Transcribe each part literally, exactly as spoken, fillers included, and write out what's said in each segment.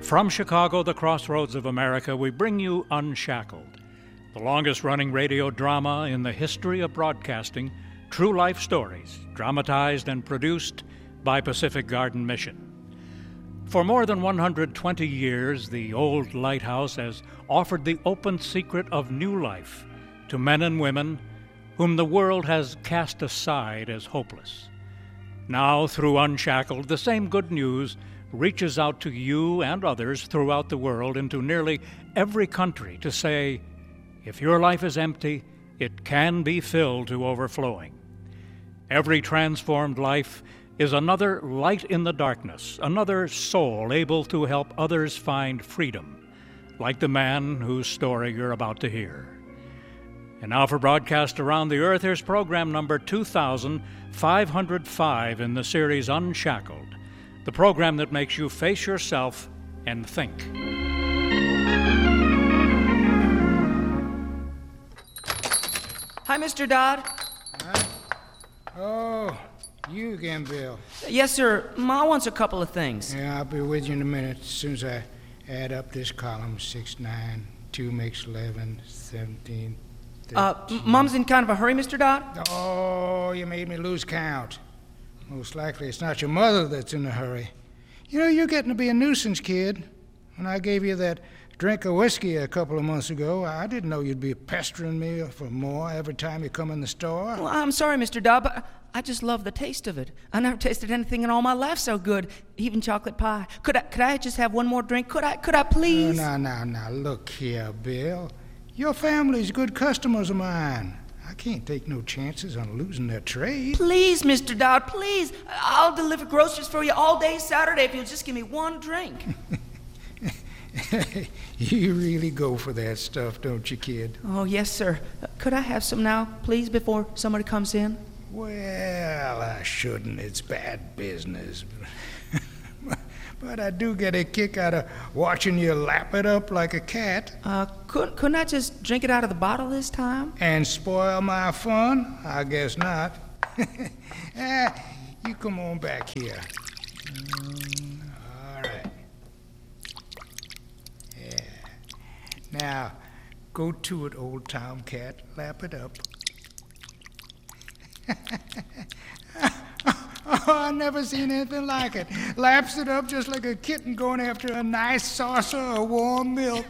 From Chicago, the crossroads of America, we bring you Unshackled, the longest-running radio drama in the history of broadcasting, true life stories, dramatized and produced by Pacific Garden Mission. For more than one hundred twenty years, the old lighthouse has offered the open secret of new life to men and women whom the world has cast aside as hopeless. Now, through Unshackled, the same good news reaches out to you and others throughout the world into nearly every country to say, if your life is empty, it can be filled to overflowing. Every transformed life is another light in the darkness, another soul able to help others find freedom, like the man whose story you're about to hear. And now for broadcast around the earth, here's program number two thousand five hundred five in the series Unshackled, the program that makes you face yourself and think. Hi, Mister Dodd. Huh? Oh, you again, Bill. Yes, sir. Ma wants a couple of things. Yeah, I'll be with you in a minute. As soon as I add up this column, six, nine, two makes eleven, seventeen, thirteen. Uh, m- Mom's in kind of a hurry, Mister Dodd? Oh, you made me lose count. Most likely it's not your mother that's in a hurry. You know, you're getting to be a nuisance, kid. When I gave you that drink of whiskey a couple of months ago, I didn't know you'd be pestering me for more every time you come in the store. Well, I'm sorry, Mister Dodd, but I just love the taste of it. I never tasted anything in all my life so good, even chocolate pie. Could I, could I just have one more drink? Could I, could I please? Oh, now, now, now, look here, Bill. Your family's good customers of mine. I can't take no chances on losing their trade. Please, Mister Dodd, please. I'll deliver groceries for you all day Saturday if you'll just give me one drink. You really go for that stuff, don't you, kid? Oh, yes, sir. Uh, could I have some now, please, before somebody comes in? Well, I shouldn't. It's bad business. But I do get a kick out of watching you lap it up like a cat. Uh, couldn't, couldn't I just drink it out of the bottle this time? And spoil my fun? I guess not. Ah, you come on back here. Mm, all right. Yeah. Now, go to it, old tomcat. Lap it up. Oh, I never seen anything like it. Laps it up just like a kitten going after a nice saucer of warm milk.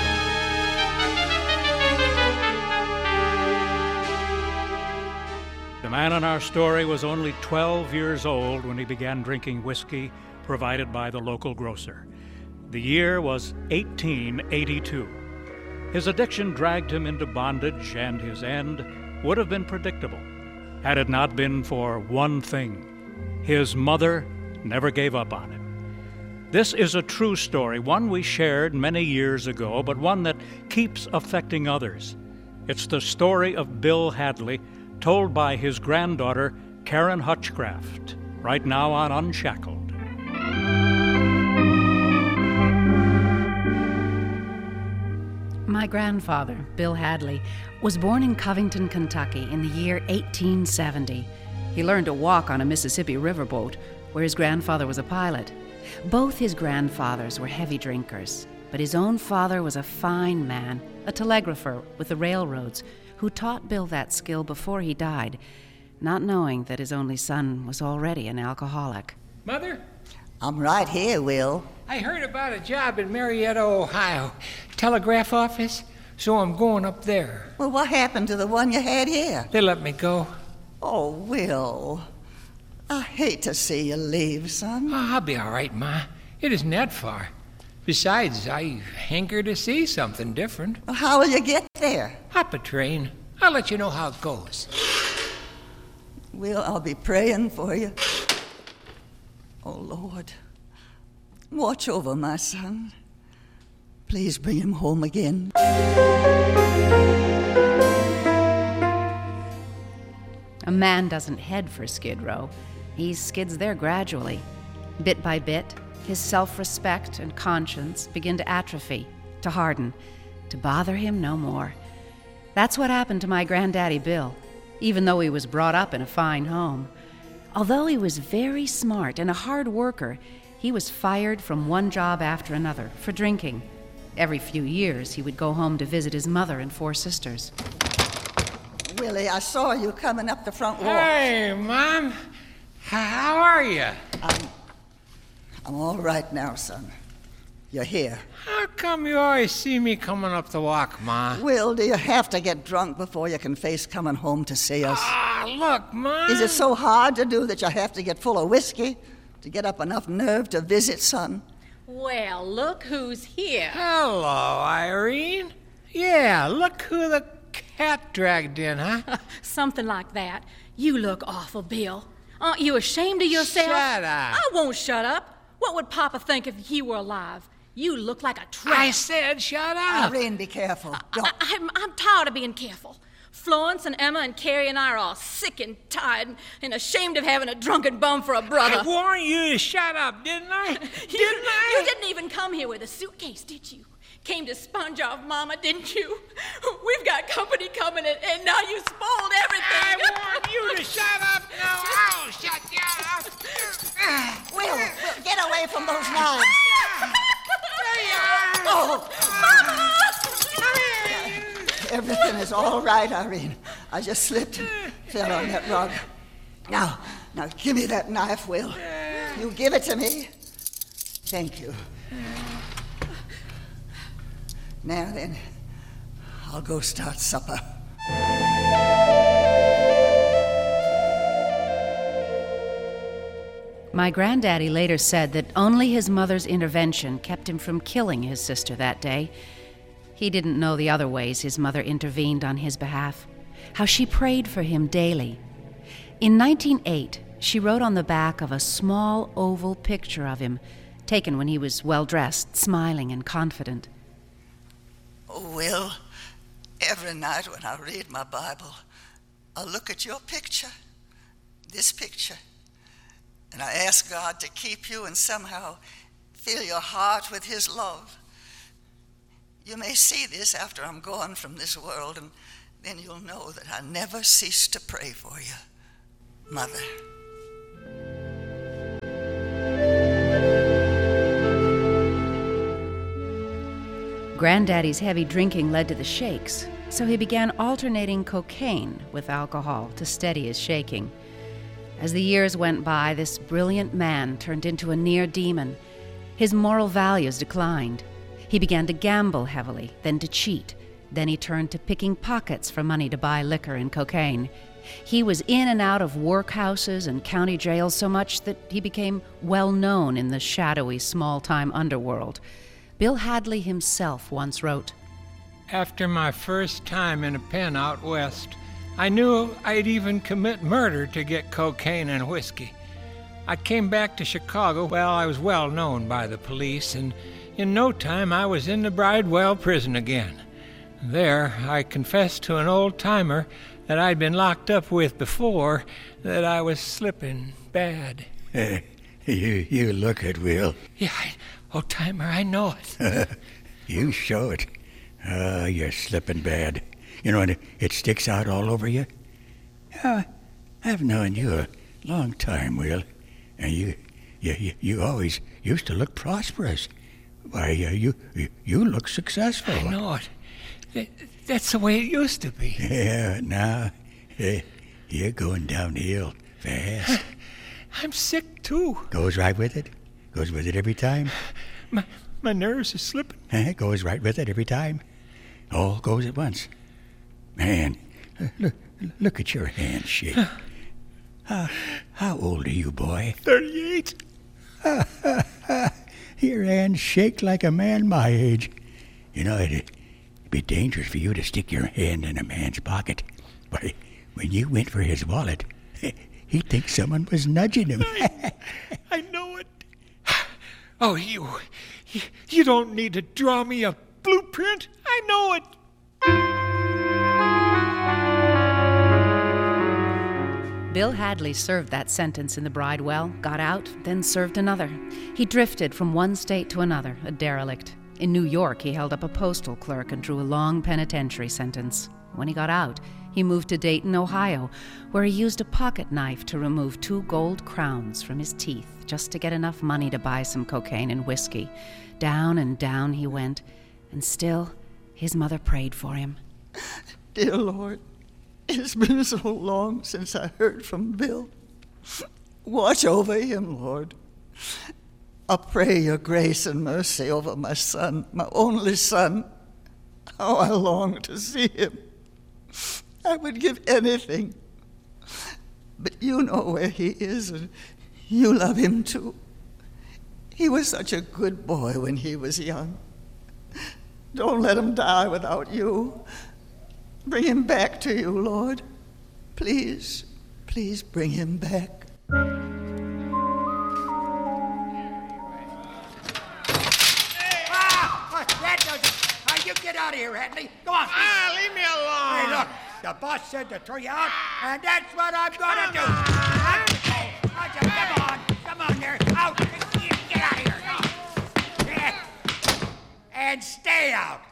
The man in our story was only twelve years old when he began drinking whiskey provided by the local grocer. The year was eighteen eighty-two. His addiction dragged him into bondage, and his end would have been predictable had it not been for one thing. His mother never gave up on him. This is a true story, one we shared many years ago, but one that keeps affecting others. It's the story of Bill Hadley, told by his granddaughter, Karen Hutchcraft, right now on Unshackled. My grandfather, Bill Hadley, was born in Covington, Kentucky in the year eighteen seventy. He learned to walk on a Mississippi riverboat, where his grandfather was a pilot. Both his grandfathers were heavy drinkers, but his own father was a fine man, a telegrapher with the railroads, who taught Bill that skill before he died, not knowing that his only son was already an alcoholic. Mother? I'm right here, Will. I heard about a job in Marietta, Ohio. Telegraph office, so I'm going up there. Well, what happened to the one you had here? They let me go. Oh, Will. I hate to see you leave, son. Oh, I'll be all right, Ma. It isn't that far. Besides, I hanker to see something different. Well, how will you get there? Hop a train. I'll let you know how it goes. Will, I'll be praying for you. Oh, Lord. Watch over my son. Please bring him home again. A man doesn't head for Skid Row. He skids there gradually. Bit by bit, his self-respect and conscience begin to atrophy, to harden, to bother him no more. That's what happened to my granddaddy Bill, even though he was brought up in a fine home. Although he was very smart and a hard worker, He was fired from one job after another for drinking. Every few years, he would go home to visit his mother and four sisters. Willie, I saw you coming up the front walk. Hey, Mom. How are you? I'm, I'm all right now, son. You're here. How come you always see me coming up the walk, Ma? Will, do you have to get drunk before you can face coming home to see us? Ah, look, Ma. Is it so hard to do that you have to get full of whiskey to get up enough nerve to visit, son? Well, look who's here. Hello, Irene. Yeah, look who the cat dragged in, huh? Something like that. You look awful, Bill. Aren't you ashamed of yourself? Shut up. I won't shut up. What would Papa think if he were alive? You look like a tramp. I said shut up. Irene, be careful. Don't. I, I'm, I'm tired of being careful. Florence and Emma and Carrie and I are all sick and tired and ashamed of having a drunken bum for a brother. I warned you to shut up, didn't I? Didn't you, I? You didn't even come here with a suitcase, did you? Came to sponge off Mama, didn't you? We've got company coming, and, and now you spoiled everything. I warned you to shut up. Now I'll shut you up. Will, Will, get away from those knives. There you are. Oh, Mama! everything is all right, Irene. I just slipped and fell on that rug. Now, now give me that knife, Will. You give it to me. Thank you. Now then, I'll go start supper. My granddaddy later said that only his mother's intervention kept him from killing his sister that day. He didn't know the other ways his mother intervened on his behalf, how she prayed for him daily. In nineteen oh eight, she wrote on the back of a small oval picture of him, taken when he was well-dressed, smiling and confident. Oh, Will, every night when I read my Bible, I look at your picture, this picture, and I ask God to keep you and somehow fill your heart with His love. You may see this after I'm gone from this world, and then you'll know that I never cease to pray for you, Mother. Granddaddy's heavy drinking led to the shakes, so he began alternating cocaine with alcohol to steady his shaking. As the years went by, this brilliant man turned into a near demon. His moral values declined. He began to gamble heavily, then to cheat. Then he turned to picking pockets for money to buy liquor and cocaine. He was in and out of workhouses and county jails so much that he became well known in the shadowy, small-time underworld. Bill Hadley himself once wrote, After my first time in a pen out west, I knew I'd even commit murder to get cocaine and whiskey. I came back to Chicago. Well, I was well known by the police, and in no time I was in the Bridewell prison again. There, I confessed to an old-timer that I'd been locked up with before that I was slipping bad. Uh, you you look it, Will. Yeah, I, old-timer, I know it. You show it. Uh, you're slipping bad. You know, and it, it sticks out all over you. Yeah, I've known you a long time, Will, and you you, you, you always used to look prosperous. Why, uh, you, you you look successful. I know it. That, that's the way it used to be. Yeah, now, eh, you're going downhill fast. I'm sick, too. Goes right with it. Goes with it every time. My, my nerves are slipping. Eh, goes right with it every time. All goes at once. Man, look, look at your hand shake. How, how old are you, boy? Thirty-eight. Your hands shake like a man my age. You know, it'd be dangerous for you to stick your hand in a man's pocket. But when you went for his wallet, he'd think someone was nudging him. I, I know it. Oh, you, you, you don't need to draw me a blueprint. I know it. Bill Hadley served that sentence in the Bridewell, got out, then served another. He drifted from one state to another, a derelict. In New York, he held up a postal clerk and drew a long penitentiary sentence. When he got out, he moved to Dayton, Ohio, where he used a pocket knife to remove two gold crowns from his teeth just to get enough money to buy some cocaine and whiskey. Down and down he went, and still his mother prayed for him. Dear Lord, it's been so long since I heard from Bill. Watch over him, Lord. I pray your grace and mercy over my son, my only son. How I long to see him. I would give anything. But you know where he is, and you love him too. He was such a good boy when he was young. Don't let him die without you. Bring him back to you, Lord. Please, please bring him back. You get out of here, Hadley. Go on. Ah, leave me alone. Hey, look, the boss said to throw you out, and that's what I'm gonna do. Okay. Come on, come on there. Out. Get out of here. Yeah. And stay out.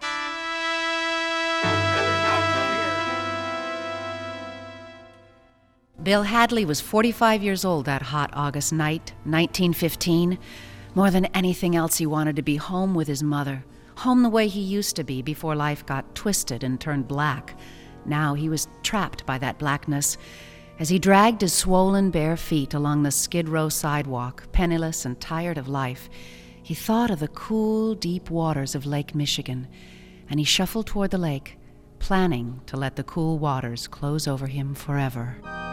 Bill Hadley was forty-five years old that hot August night, nineteen fifteen. More than anything else, he wanted to be home with his mother. Home the way he used to be before life got twisted and turned black. Now he was trapped by that blackness. As he dragged his swollen bare feet along the Skid Row sidewalk, penniless and tired of life, he thought of the cool, deep waters of Lake Michigan, and he shuffled toward the lake, planning to let the cool waters close over him forever.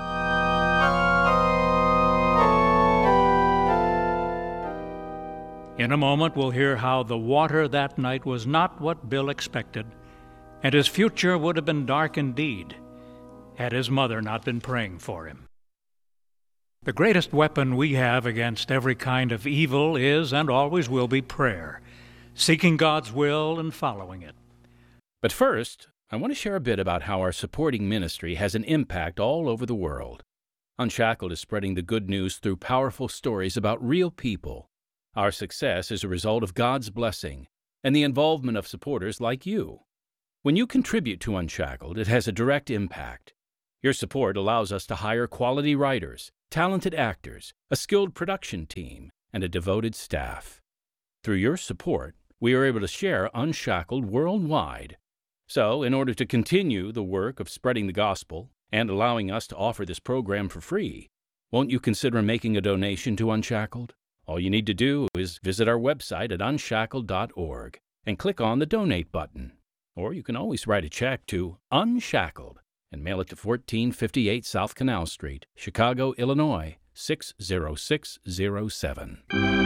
In a moment, we'll hear how the water that night was not what Bill expected, and his future would have been dark indeed had his mother not been praying for him. The greatest weapon we have against every kind of evil is and always will be prayer, seeking God's will and following it. But first, I want to share a bit about how our supporting ministry has an impact all over the world. Unshackled is spreading the good news through powerful stories about real people. Our success is a result of God's blessing and the involvement of supporters like you. When you contribute to Unshackled, it has a direct impact. Your support allows us to hire quality writers, talented actors, a skilled production team, and a devoted staff. Through your support, we are able to share Unshackled worldwide. So, in order to continue the work of spreading the gospel and allowing us to offer this program for free, won't you consider making a donation to Unshackled? All you need to do is visit our website at unshackled dot org and click on the Donate button. Or you can always write a check to Unshackled and mail it to fourteen fifty-eight South Canal Street, Chicago, Illinois, six zero six zero seven.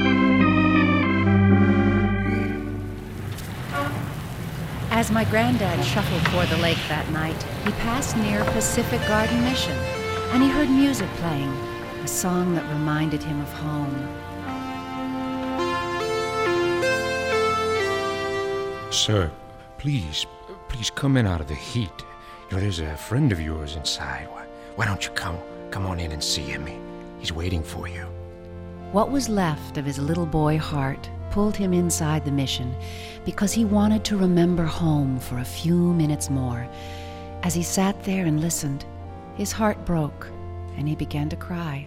As my granddad shuffled toward the lake that night, he passed near Pacific Garden Mission, and he heard music playing, a song that reminded him of home. Sir, please, please come in out of the heat. You know, there's a friend of yours inside. Why, why don't you come, come on in and see him? He's waiting for you. What was left of his little boy heart pulled him inside the mission because he wanted to remember home for a few minutes more. As he sat there and listened, his heart broke and he began to cry.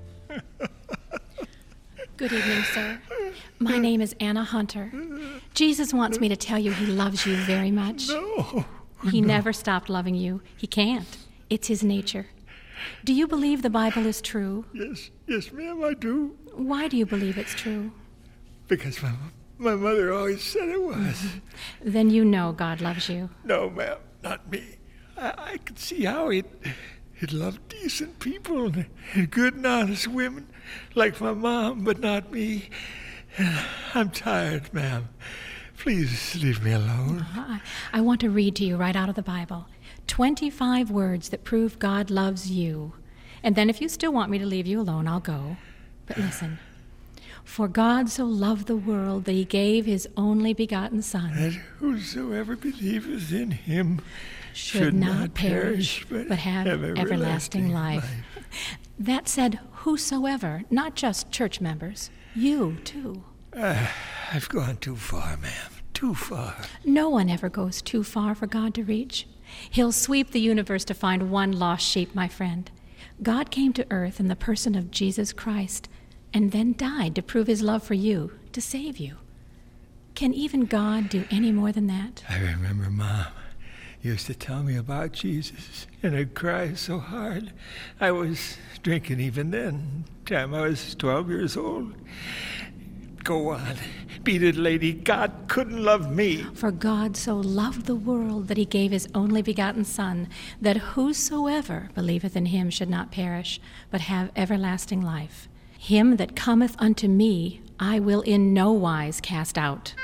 Good evening, sir. My name is Anna Hunter. Jesus wants me to tell you he loves you very much. No. He no. never stopped loving you. He can't. It's his nature. Do you believe the Bible is true? Yes, yes, ma'am, I do. Why do you believe it's true? Because my, my mother always said it was. Then you know God loves you. No, ma'am, not me. I, I could see how he'd, he'd love decent people and, and good and honest women like my mom, but not me. I'm tired, ma'am. Please leave me alone. I, I want to read to you right out of the Bible. twenty-five words that prove God loves you. And then if you still want me to leave you alone, I'll go. But listen. For God so loved the world that he gave his only begotten Son. That whosoever believeth in him should, should not, not perish, perish, but have, have everlasting, everlasting life. life. That said, whosoever, not just church members. You, too. Uh, I've gone too far, ma'am. too far. No one ever goes too far for God to reach. He'll sweep the universe to find one lost sheep, my friend. God came to earth in the person of Jesus Christ and then died to prove his love for you, to save you. Can even God do any more than that? I remember Mom used to tell me about Jesus, and I'd cry so hard. I was drinking even then, time I was twelve years old. Go on. Beat it, lady. God couldn't love me. For God so loved the world that he gave his only begotten Son, that whosoever believeth in him should not perish, but have everlasting life. Him that cometh unto me I will in no wise cast out.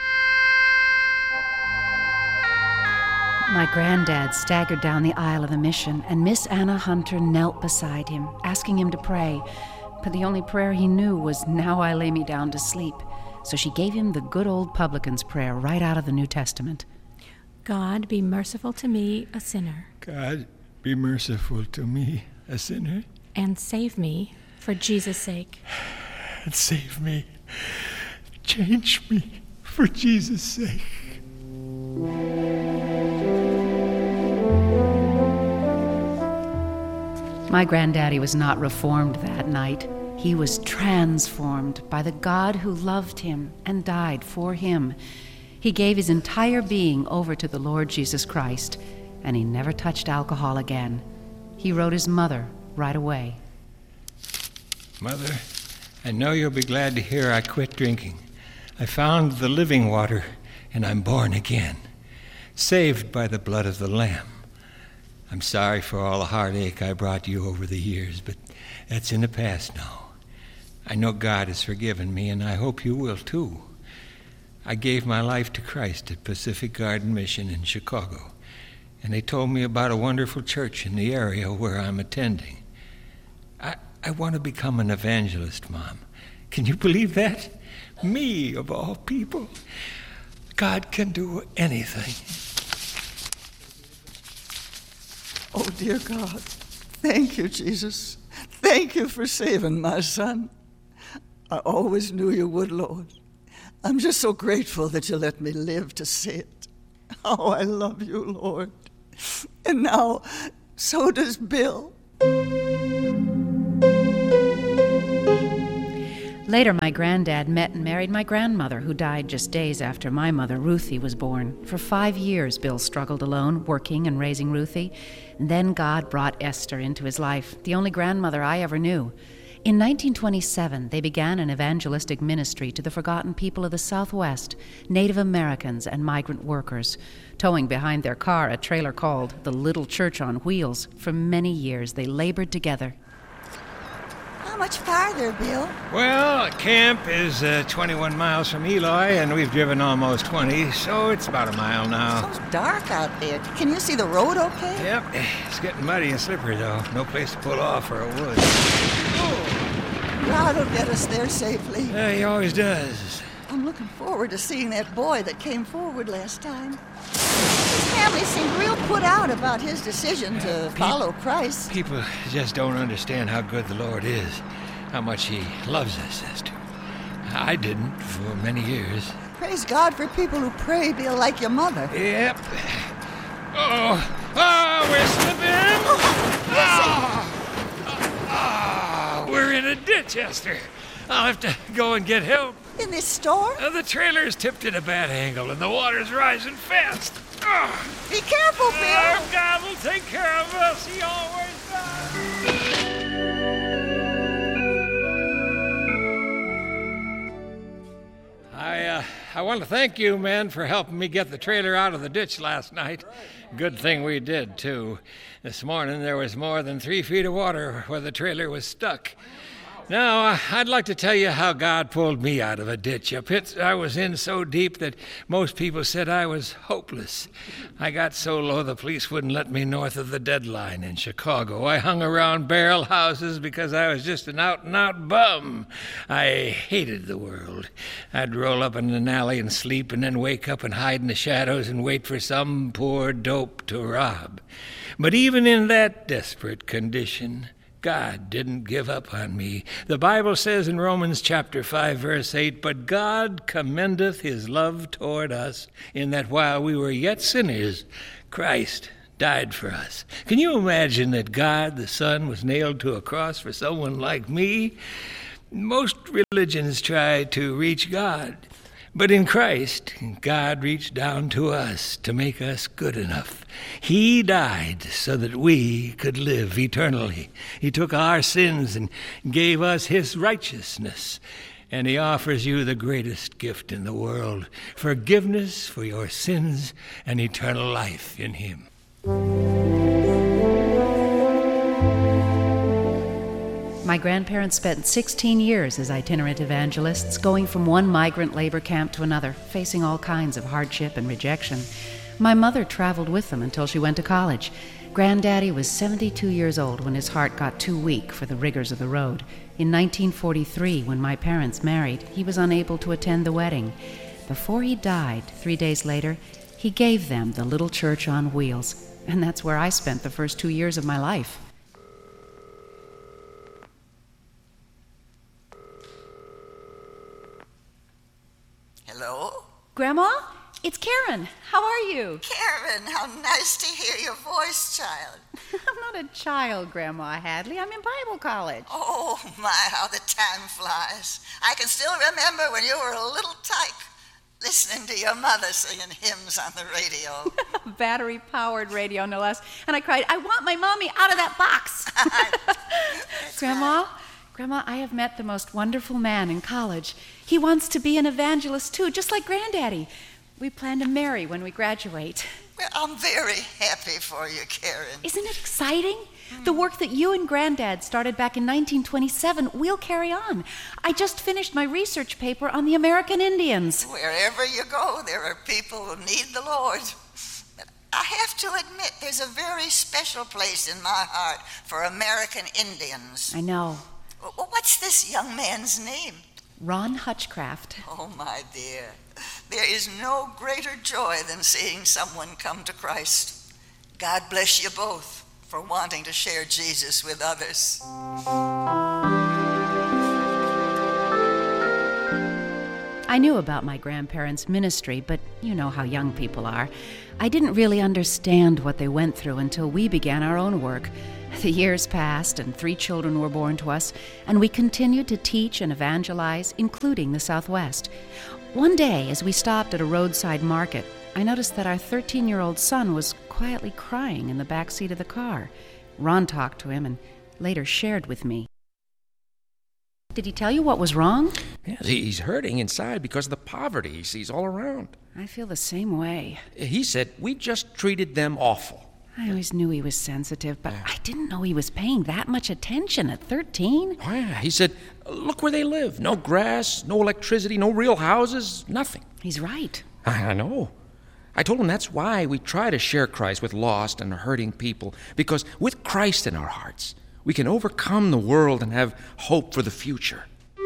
My granddad staggered down the aisle of the mission, and Miss Anna Hunter knelt beside him, asking him to pray. But the only prayer he knew was, "Now I lay me down to sleep." So she gave him the good old publican's prayer right out of the New Testament. God be merciful to me, a sinner. God be merciful to me, a sinner. And save me for Jesus' sake. And save me. Change me for Jesus' sake. My granddaddy was not reformed that night. He was transformed by the God who loved him and died for him. He gave his entire being over to the Lord Jesus Christ, and he never touched alcohol again. He wrote his mother right away. Mother, I know you'll be glad to hear I quit drinking. I found the living water, and I'm born again, saved by the blood of the Lamb. I'm sorry for all the heartache I brought you over the years, but that's in the past now. I know God has forgiven me, and I hope you will too. I gave my life to Christ at Pacific Garden Mission in Chicago, and they told me about a wonderful church in the area where I'm attending. I, I want to become an evangelist, Mom. Can you believe that? Me, of all people. God can do anything. Oh, dear God, thank you, Jesus. Thank you for saving my son. I always knew you would, Lord. I'm just so grateful that you let me live to see it. Oh, I love you, Lord. And now, so does Bill. Later, my granddad met and married my grandmother, who died just days after my mother, Ruthie, was born. For five years, Bill struggled alone, working and raising Ruthie. And then God brought Esther into his life, the only grandmother I ever knew. In nineteen twenty-seven, they began an evangelistic ministry to the forgotten people of the Southwest, Native Americans and migrant workers. Towing behind their car a trailer called the Little Church on Wheels, for many years they labored together. How much farther, Bill? Well, camp is uh, twenty-one miles from Eloy, and we've driven almost twenty, so it's about a mile now. It's so dark out there. Can you see the road okay? Yep, it's getting muddy and slippery, though. No place to pull off or a wood. God will get us there safely. Yeah, he always does. I'm looking forward to seeing that boy that came forward last time. His family seemed real put out about his decision to Pe- follow Christ. People just don't understand how good the Lord is, how much he loves us, Esther. I didn't for many years. Praise God for people who pray, Bill, like your mother. Yep. Oh, oh, we're slipping. Oh, oh. Oh, we're in a ditch, Esther. I'll have to go and get help. In this store? Uh, the trailer's tipped at a bad angle, and the water's rising fast. Oh. Be careful, Bill. Oh, God will take care of us. He always does. I, uh, I want to thank you, men, for helping me get the trailer out of the ditch last night. Good thing we did, too. This morning there was more than three feet of water where the trailer was stuck. Now, uh, I'd like to tell you how God pulled me out of a ditch, a pit I was in so deep that most people said I was hopeless. I got so low the police wouldn't let me north of the deadline in Chicago. I hung around barrel houses because I was just an out-and-out bum. I hated the world. I'd roll up in an alley and sleep and then wake up and hide in the shadows and wait for some poor dope to rob. But even in that desperate condition, God didn't give up on me. The Bible says in Romans chapter five, verse eight, "But God commendeth his love toward us, in that while we were yet sinners, Christ died for us." Can you imagine that God the Son was nailed to a cross for someone like me? Most religions try to reach God, but in Christ, God reached down to us to make us good enough. He died so that we could live eternally. He took our sins and gave us his righteousness. And he offers you the greatest gift in the world, forgiveness for your sins and eternal life in him. My grandparents spent sixteen years as itinerant evangelists, going from one migrant labor camp to another, facing all kinds of hardship and rejection. My mother traveled with them until she went to college. Granddaddy was seventy-two years old when his heart got too weak for the rigors of the road. In nineteen forty-three, when my parents married, he was unable to attend the wedding. Before he died, three days later, he gave them the little church on wheels, and that's where I spent the first two years of my life. Hello? Grandma? It's Karen. How are you? Karen, how nice to hear your voice, child. I'm not a child, Grandma Hadley. I'm in Bible college. Oh, my, how the time flies. I can still remember when you were a little tyke, listening to your mother singing hymns on the radio. Battery-powered radio, no less. And I cried, "I want my mommy out of that box." Grandma, right. Grandma, I have met the most wonderful man in college. He wants to be an evangelist, too, just like Granddaddy. We plan to marry when we graduate. Well, I'm very happy for you, Karen. Isn't it exciting? Mm. The work that you and Granddad started back in nineteen twenty-seven, we'll carry on. I just finished my research paper on the American Indians. Wherever you go, there are people who need the Lord. But I have to admit, there's a very special place in my heart for American Indians. I know. Well, what's this young man's name? Ron Hutchcraft. Oh, my dear. There is no greater joy than seeing someone come to Christ. God bless you both for wanting to share Jesus with others. I knew about my grandparents' ministry, but you know how young people are. I didn't really understand what they went through until we began our own work. The years passed, and three children were born to us, and we continued to teach and evangelize, including the Southwest. One day, as we stopped at a roadside market, I noticed that our thirteen-year-old son was quietly crying in the back seat of the car. Ron talked to him and later shared with me. Did he tell you what was wrong? Yes, he's hurting inside because of the poverty he sees all around. I feel the same way. He said we just treated them awful. I always knew he was sensitive, but I didn't know he was paying that much attention at thirteen. Oh, yeah. He said, look where they live. No grass, no electricity, no real houses, nothing. He's right. I know. I told him that's why we try to share Christ with lost and hurting people, because with Christ in our hearts, we can overcome the world and have hope for the future.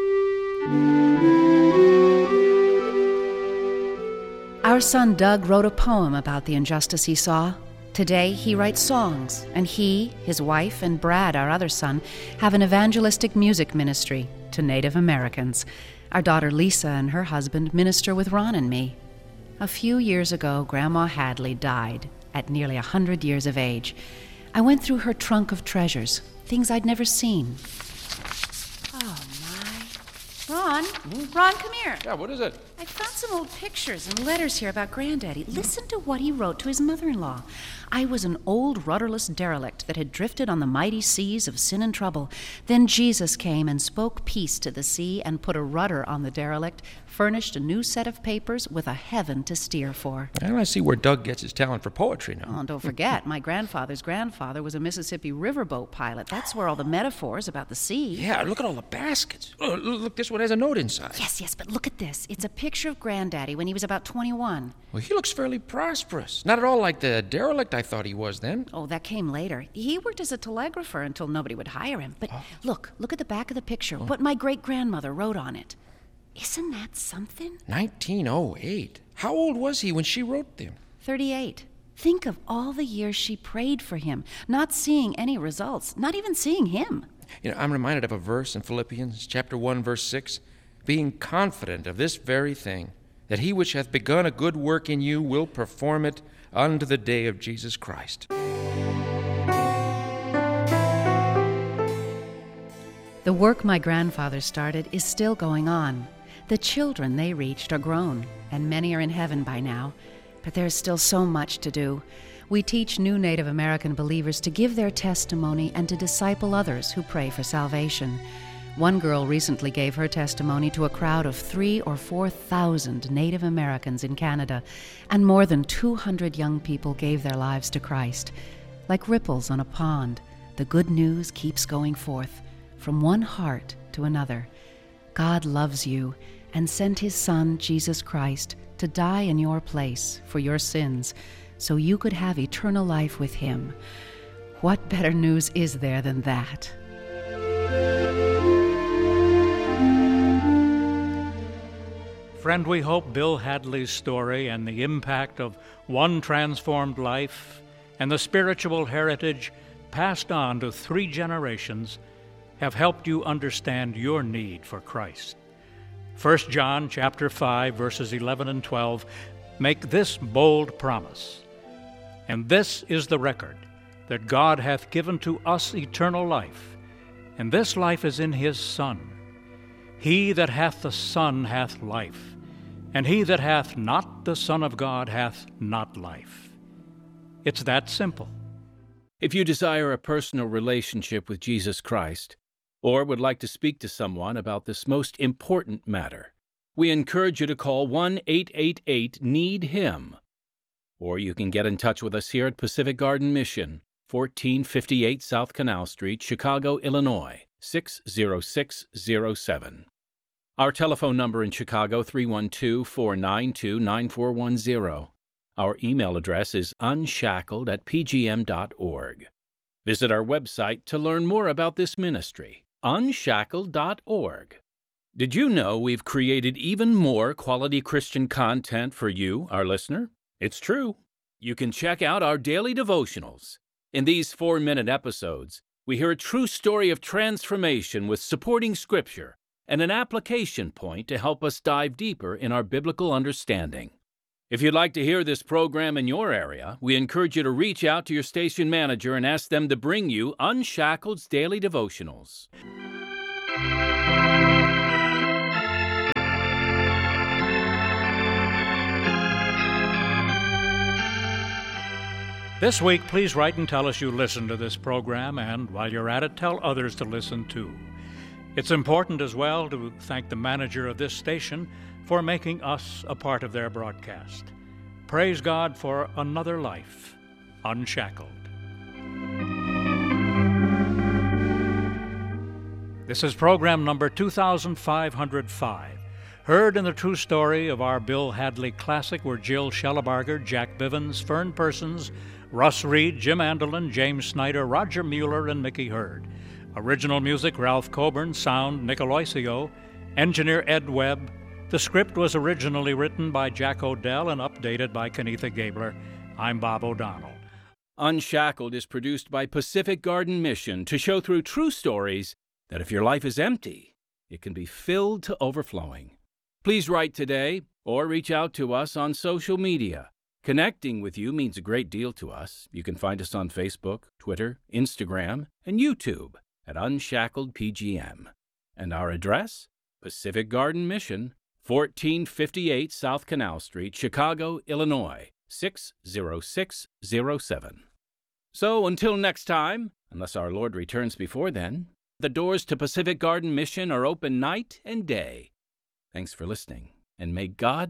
Our son Doug wrote a poem about the injustice he saw. Today, he writes songs, and he, his wife, and Brad, our other son, have an evangelistic music ministry to Native Americans. Our daughter Lisa and her husband minister with Ron and me. A few years ago, Grandma Hadley died at nearly a hundred years of age. I went through her trunk of treasures, things I'd never seen. Oh, my. Ron, Ron, come here. Yeah, what is it? I found some old pictures and letters here about Granddaddy. Listen to what he wrote to his mother-in-law. I was an old rudderless derelict that had drifted on the mighty seas of sin and trouble. Then Jesus came and spoke peace to the sea and put a rudder on the derelict, furnished a new set of papers with a heaven to steer for. Well, I see where Doug gets his talent for poetry now. Oh, and don't forget, my grandfather's grandfather was a Mississippi riverboat pilot. That's where all the metaphors about the sea. Yeah, look at all the baskets. Oh, look, this one has a note inside. Yes, yes, but look at this. It's a picture of Granddaddy when he was about twenty-one. Well, he looks fairly prosperous. Not at all like the derelict I thought he was then. Oh, that came later. He worked as a telegrapher until nobody would hire him. But oh. look, look at the back of the picture. Oh. What my great-grandmother wrote on it. Isn't that something? nineteen oh eight. How old was he when she wrote them? thirty-eight. Think of all the years she prayed for him, not seeing any results, not even seeing him. You know, I'm reminded of a verse in Philippians chapter one, verse six, being confident of this very thing, that he which hath begun a good work in you will perform it unto the day of Jesus Christ. The work my grandfather started is still going on. The children they reached are grown, and many are in heaven by now. But there's still so much to do. We teach new Native American believers to give their testimony and to disciple others who pray for salvation. One girl recently gave her testimony to a crowd of three or four thousand Native Americans in Canada, and more than two hundred young people gave their lives to Christ. Like ripples on a pond, the good news keeps going forth, from one heart to another. God loves you and sent his Son, Jesus Christ, to die in your place for your sins, so you could have eternal life with him. What better news is there than that? Friend, we hope Bill Hadley's story and the impact of one transformed life and the spiritual heritage passed on to three generations have helped you understand your need for Christ. First John chapter five, verses eleven and twelve make this bold promise. And this is the record, that God hath given to us eternal life, and this life is in his Son. He that hath the Son hath life, and he that hath not the Son of God hath not life. It's that simple. If you desire a personal relationship with Jesus Christ, or would like to speak to someone about this most important matter, we encourage you to call one eight eight eight need him. Or you can get in touch with us here at Pacific Garden Mission, fourteen fifty-eight South Canal Street, Chicago, Illinois, six zero six zero seven. Our telephone number in Chicago, three one two, four nine two, nine four one zero. Our email address is unshackled at p g m dot org. Visit our website to learn more about this ministry, unshackled dot org. Did you know we've created even more quality Christian content for you, our listener? It's true. You can check out our daily devotionals. In these four-minute episodes, we hear a true story of transformation with supporting scripture and an application point to help us dive deeper in our biblical understanding. If you'd like to hear this program in your area, we encourage you to reach out to your station manager and ask them to bring you Unshackled's Daily Devotionals. This week, please write and tell us you listened to this program, and while you're at it, tell others to listen too. It's important as well to thank the manager of this station for making us a part of their broadcast. Praise God for another life unshackled. This is program number two thousand five hundred five, heard in the true story of our Bill Hadley classic, were Jill Shellabarger, Jack Bivens, Fern Persons, Russ Reed, Jim Andelin, James Snyder, Roger Mueller, and Mickey Hurd. Original music, Ralph Coburn. Sound, Nick Aloisio. Engineer, Ed Webb. The script was originally written by Jack Odell and updated by Kenitha Gabler. I'm Bob O'Donnell. Unshackled is produced by Pacific Garden Mission to show through true stories that if your life is empty, it can be filled to overflowing. Please write today or reach out to us on social media. Connecting with you means a great deal to us. You can find us on Facebook, Twitter, Instagram, and YouTube at Unshackled P G M. And our address? Pacific Garden Mission, fourteen fifty-eight South Canal Street, Chicago, Illinois, six zero six zero seven. So until next time, unless our Lord returns before then, the doors to Pacific Garden Mission are open night and day. Thanks for listening, and may God